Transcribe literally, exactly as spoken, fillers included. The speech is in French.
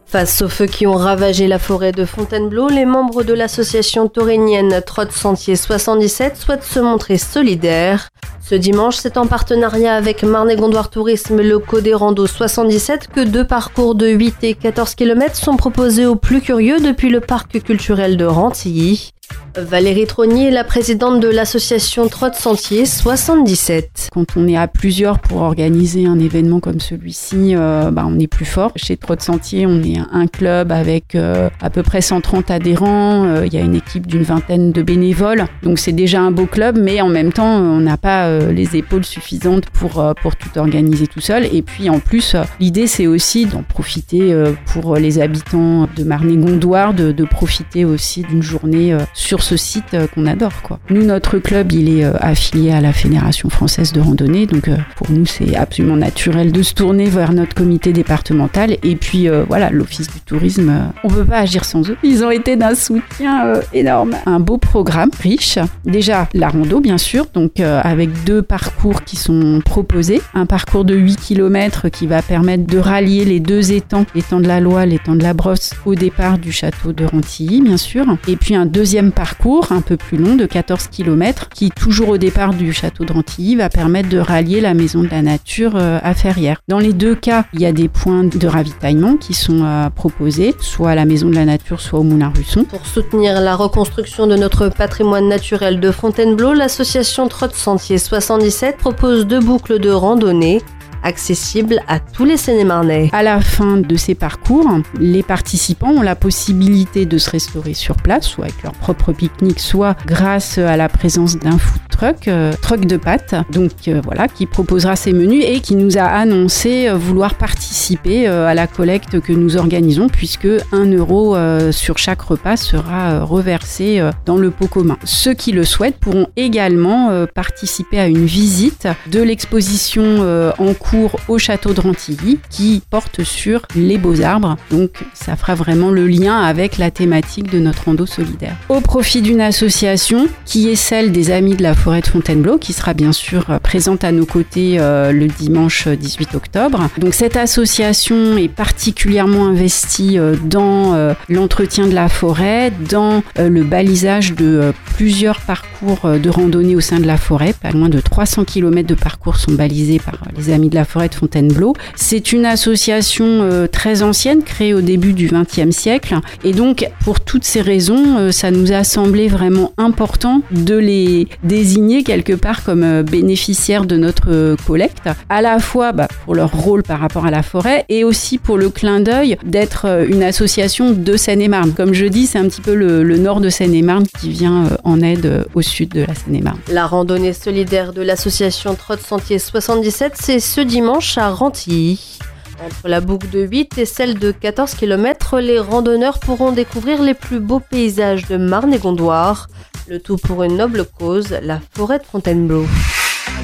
Face aux feux qui ont ravagé la forêt de Fontainebleau, les membres de l'association taurénienne Trotte Sentier soixante-dix-sept souhaitent se montrer solidaires. Ce dimanche, c'est en partenariat avec Marne-et-Gondoire Tourisme et le Codé Rando soixante-dix-sept que deux parcours de huit et quatorze kilomètres sont proposés aux plus curieux depuis le parc culturel de Rantilly. Valérie Trognier est la présidente de l'association Trotte Sentier soixante-dix-sept. Quand on est à plusieurs pour organiser un événement comme celui-ci, euh, bah, on est plus fort. Chez Trotte Sentier, on est un club avec euh, à peu près cent trente adhérents. Il euh, y a une équipe d'une vingtaine de bénévoles. Donc c'est déjà un beau club, mais en même temps, on n'a pas euh, les épaules suffisantes pour, euh, pour tout organiser tout seul. Et puis en plus, euh, l'idée c'est aussi d'en profiter euh, pour les habitants de Marne-et-Gondoire, de, de profiter aussi d'une journée euh, sur ce site euh, qu'on adore, quoi. Nous, notre club, il est euh, affilié à la Fédération française de randonnée, donc euh, pour nous, c'est absolument naturel de se tourner vers notre comité départemental. Et puis euh, voilà, l'Office du tourisme, euh, on peut pas agir sans eux. Ils ont été d'un soutien euh, énorme. Un beau programme, riche. Déjà, la rando, bien sûr, donc euh, avec deux parcours qui sont proposés. Un parcours de huit kilomètres qui va permettre de rallier les deux étangs, l'étang de la Loye, l'étang de la Brosse, au départ du château de Rantilly, bien sûr. Et puis un deuxième parcours un peu plus long de quatorze kilomètres qui, toujours au départ du château de Rantilly, va permettre de rallier la maison de la nature euh, à Ferrières. Dans les deux cas, il y a des points de ravitaillement qui sont euh, proposés, soit à la maison de la nature, soit au Moulin Russon. Pour soutenir la reconstruction de notre patrimoine naturel de Fontainebleau, l'association Trotte Sentier soixante-dix-sept propose deux boucles de randonnée accessible à tous les Seine-et-Marnais. À la fin de ces parcours, les participants ont la possibilité de se restaurer sur place, soit avec leur propre pique-nique, soit grâce à la présence d'un food truck, euh, truck de pâtes, donc euh, voilà, qui proposera ses menus et qui nous a annoncé euh, vouloir participer euh, à la collecte que nous organisons, puisque un euro euh, sur chaque repas sera euh, reversé euh, dans le pot commun. Ceux qui le souhaitent pourront également euh, participer à une visite de l'exposition euh, en cours au château de Rantilly qui porte sur les beaux arbres, donc ça fera vraiment le lien avec la thématique de notre rando solidaire. Au profit d'une association qui est celle des Amis de la Forêt de Fontainebleau, qui sera bien sûr présente à nos côtés euh, le dimanche dix-huit octobre. Donc cette association est particulièrement investie euh, dans euh, l'entretien de la forêt, dans euh, le balisage de euh, plusieurs parcours euh, de randonnée au sein de la forêt. Pas loin de trois cents kilomètres de parcours sont balisés par euh, les Amis de la Forêt de Fontainebleau. C'est une association euh, très ancienne, créée au début du vingtième siècle. Et donc, pour toutes ces raisons, euh, ça nous a semblé vraiment important de les désigner quelque part comme euh, bénéficiaires de notre euh, collecte, à la fois bah, pour leur rôle par rapport à la forêt et aussi pour le clin d'œil d'être euh, une association de Seine-et-Marne. Comme je dis, c'est un petit peu le, le nord de Seine-et-Marne qui vient euh, en aide euh, au sud de la Seine-et-Marne. La randonnée solidaire de l'association Trotte Sentier soixante-dix-sept, c'est ce dimanche à Rantilly. Entre la boucle de huit et celle de quatorze kilomètres, les randonneurs pourront découvrir les plus beaux paysages de Marne-et-Gondoire. Le tout pour une noble cause, la forêt de Fontainebleau.